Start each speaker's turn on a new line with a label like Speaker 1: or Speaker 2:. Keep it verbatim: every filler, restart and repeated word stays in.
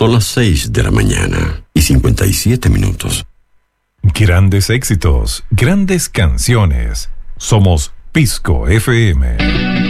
Speaker 1: Son las seis de la mañana y cincuenta y siete minutos.
Speaker 2: Grandes éxitos, grandes canciones. Somos Pisco F M.